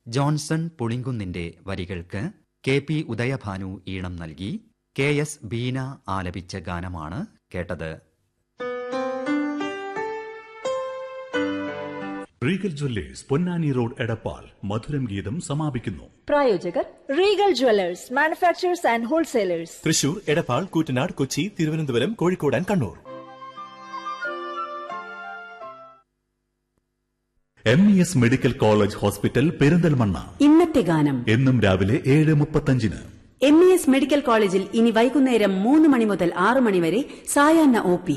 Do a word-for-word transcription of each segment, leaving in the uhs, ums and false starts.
Johnson പുളിങ്കുന്നിന്റെ വരികൾക്ക് K P Udayabhanu ഈണം നൽകി കെ എസ് ബീന ആലപിച്ച ഗാനമാണ് കേട്ടത്. Regal Jewellers Ponnani road Edappal മധുരം ഗീതം സമാപിക്കുന്നു. പ്രായോജകർ Regal Jewellers manufacturers and wholesalers, Thrissur, Edappal, Koottanad, Kochi, Thiruvananthapuram, Kozhikode and Kannur. M E S medical college hospital Perinthalmanna. ഇന്നത്തെ ഗാനം എന്നും രാവിലെ ഏഴ് മുപ്പത്തഞ്ചിന്. എം ഇ എസ് മെഡിക്കൽ കോളേജിൽ ഇനി വൈകുന്നേരം മൂന്ന് മണി മുതൽ ആറ് മണി വരെ സായാഹ്ന O P.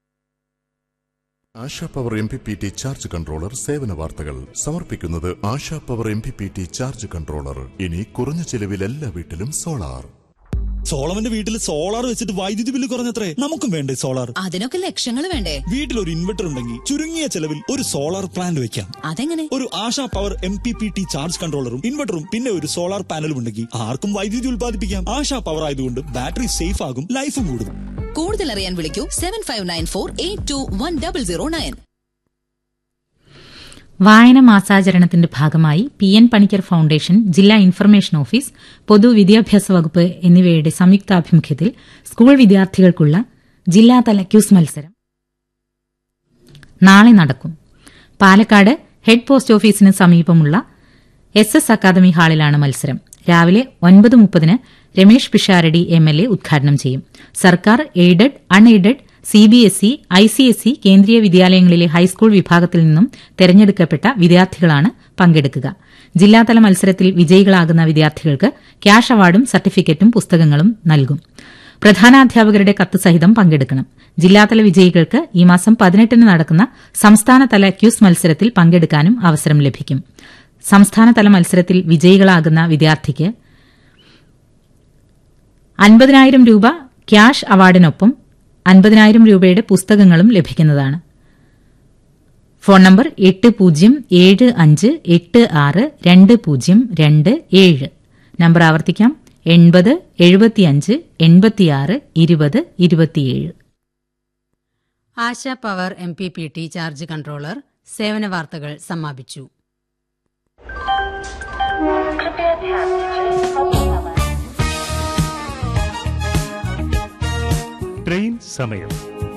ASHA power M P P T charge controller സേവന വാർത്തകൾ സമർപ്പിക്കുന്നത് ASHA power M P P T charge controller. ഇനി കുറഞ്ഞ ചെലവിൽ എല്ലാ വീട്ടിലും സോളാർ. സോളവന്റെ വീട്ടിൽ സോളാർ വെച്ചിട്ട് വൈദ്യുതി ബില്ല് കുറഞ്ഞത്രേ. നമുക്കും വേണ്ടേ സോളാർ? അതിനൊക്കെ ലക്ഷങ്ങൾ വേണ്ടേ? വീട്ടിൽ ഒരു ഇൻവെർട്ടർ ഉണ്ടെങ്കിൽ ചുരുങ്ങിയ ചെലവിൽ ഒരു സോളാർ പ്ലാന്റ് വെക്കാം. അതെങ്ങനെ? ഒരു ASHA power M P P T charge കൺട്രോളറും ഇൻവെർട്ടറും പിന്നെ ഒരു സോളാർ പാനലും ഉണ്ടെങ്കിൽ ആർക്കും വൈദ്യുതി ഉൽപ്പാദിപ്പിക്കാം. ആശാ പവർ ആയതുകൊണ്ട് ബാറ്ററി സേഫ് ആകും, ലൈഫും കൂടും. കൂടുതൽ അറിയാൻ വിളിക്കൂ seven five nine four eight to one double zero nine. വായന മാസാചരണത്തിന്റെ ഭാഗമായി പി എൻ പണിക്കർ ഫൌണ്ടേഷൻ, ജില്ലാ ഇൻഫർമേഷൻ ഓഫീസ്, പൊതുവിദ്യാഭ്യാസ വകുപ്പ് എന്നിവയുടെ സംയുക്താഭിമുഖ്യത്തിൽ സ്കൂൾ വിദ്യാർത്ഥികൾക്കുള്ള ജില്ലാതല ക്യൂസ് മത്സരം നാളെ നടക്കും. പാലക്കാട് ഹെഡ് പോസ്റ്റ് ഓഫീസിന് സമീപമുള്ള എസ് എസ് അക്കാദമി ഹാളിലാണ് മത്സരം. രാവിലെ ഒൻപത് മുപ്പതിന് Ramesh Pisharody M L A ഉദ്ഘാടനം ചെയ്യും. സർക്കാർ, aided, unaided, C B S E, I C S E, Kendriya വിദ്യാലയങ്ങളിലെ high school വിഭാഗത്തിൽ നിന്നും തെരഞ്ഞെടുക്കപ്പെട്ട വിദ്യാർത്ഥികളാണ് പങ്കെടുക്കുക. ജില്ലാതല മത്സരത്തിൽ വിജയികളാകുന്ന വിദ്യാർത്ഥികൾക്ക് ക്യാഷ് അവാർഡും സർട്ടിഫിക്കറ്റും പുസ്തകങ്ങളും നൽകും. പ്രധാനാധ്യാപകരുടെ കത്ത് സഹിതം പങ്കെടുക്കണം. ജില്ലാതല വിജയികൾക്ക് ഈ മാസം പതിനെട്ടിന് നടക്കുന്ന സംസ്ഥാനതല ക്യൂസ് മത്സരത്തിൽ പങ്കെടുക്കാനും അവസരം ലഭിക്കും. സംസ്ഥാനതല മത്സരത്തിൽ വിജയികളാകുന്ന വിദ്യാർത്ഥിക്ക് അൻപതിനായിരം രൂപ ക്യാഷ് അവാർഡിനൊപ്പം അൻപതിനായിരം രൂപയുടെ പുസ്തകങ്ങളും ലഭിക്കുന്നതാണ്. ഫോൺ നമ്പർ എട്ട് പൂജ്യം ഏഴ് അഞ്ച് എട്ട് ആറ് രണ്ട് പൂജ്യം രണ്ട് ഏഴ്. നമ്പർ ആവർത്തിക്കാം, എൺപത് എഴുപത്തിയഞ്ച് എൺപത്തിയാറ് ഇരുപത് ഇരുപത്തിയേഴ്. ASHA power M P P T charge controller സേവന വാർത്തകൾ സമാപിച്ചു. ട്രെയിൻ സമയം.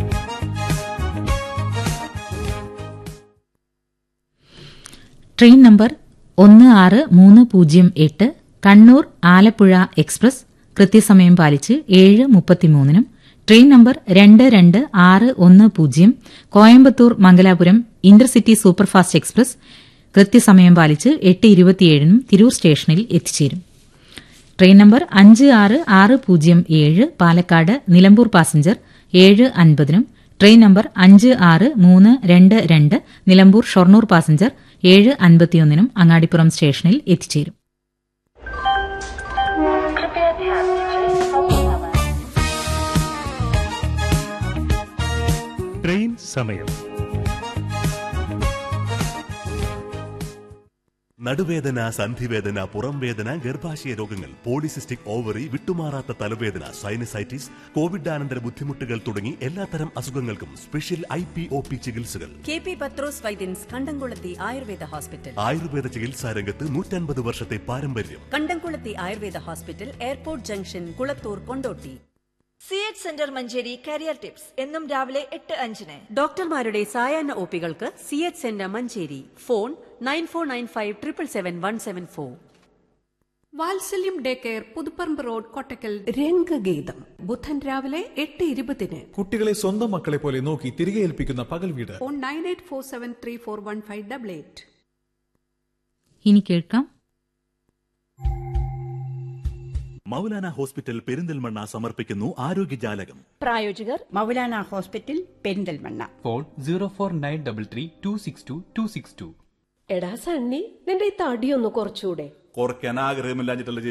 ട്രെയിൻ നമ്പർ ഒന്ന് ആറ് മൂന്ന് പൂജ്യം എട്ട് കണ്ണൂർ ആലപ്പുഴ എക്സ്പ്രസ് കൃത്യസമയം പാലിച്ച് ഏഴ് മുപ്പത്തിമൂന്നിനും ട്രെയിൻ നമ്പർ രണ്ട് രണ്ട് ആറ് ഒന്ന് പൂജ്യം Coimbatore Mangalapuram intercity superfast express കൃത്യസമയം പാലിച്ച് എട്ട് ഇരുപത്തിയേഴിനും തിരൂർ സ്റ്റേഷനിൽ എത്തിച്ചേരും. ട്രെയിൻ നമ്പർ അഞ്ച് ആറ് ആറ് പൂജ്യം ഏഴ് പാലക്കാട് നിലമ്പൂർ പാസഞ്ചർ ഏഴ് അൻപതിനും ട്രെയിൻ നമ്പർ അഞ്ച് ആറ് മൂന്ന് രണ്ട് രണ്ട് നിലമ്പൂർ ഷൊർണൂർ പാസഞ്ചർ ഏഴ് അൻപത്തിയൊന്നിനും അങ്ങാടിപ്പുറം സ്റ്റേഷനിൽ എത്തിച്ചേരും. ട്രെയിൻ സമയം. നടുവേദന, സന്ധിവേദന, പുറംവേദന, ഗർഭാശയ രോഗങ്ങൾ, പോളിസിസ്റ്റിക് ഓവറി, വിട്ടുമാറാത്ത തലവേദന, സൈനസൈറ്റിസ്, കോവിഡാനന്തര ബുദ്ധിമുട്ടുകൾ തുടങ്ങി എല്ലാത്തരം അസുഖങ്ങൾക്കും special I P O P ചികിത്സകൾ. കെ പി പത്രോസ് വൈദ്യൻസ് കണ്ടംകുളത്തി ആയുർവേദ ഹോസ്പിറ്റൽ. ആയുർവേദ ചികിത്സാ രംഗത്ത് നൂറ്റൻപത് വർഷത്തെ പാരമ്പര്യം. കണ്ടംകുളത്തി Ayurveda hospital, airport junction, Kulathur, Kondotty. C H centre Manjeri career tips എന്നും രാവിലെ എട്ട് അഞ്ചിന്. ഡോക്ടർമാരുടെ സായാഹ്ന ഒപികൾക്ക് C H centre Manjeri. Phone nine four nine five triple seven one seven four. വാത്സല്യം day care, Puthuparamba road, Kottakkal. രംഗഗീതം ബുധൻ രാവിലെ എട്ട് ഇരുപതിന്. കുട്ടികളെ സ്വന്തം മക്കളെ പോലെ നോക്കി തിരികെ ഏൽപ്പിക്കുന്ന പകൽ വീട്. Phone nine eight four seven three four one five double eight. ഇനി കേൾക്കാം മൗലാന ഹോസ്പിറ്റൽ പെരിന്തൽമണ്ണ സമർപ്പിക്കുന്നു ആരോഗ്യജാലകം. പ്രായോജകർ Maulana hospital Perinthalmanna. Phone zero four nine double three to six to to six to. എടാ സണ്ണി, നിന്റെ ഈ തടിയൊന്ന് കുറച്ചുകൂടെ? കുറയ്ക്കാൻ ആഗ്രഹമില്ലാഞ്ഞിട്ടല്ലേ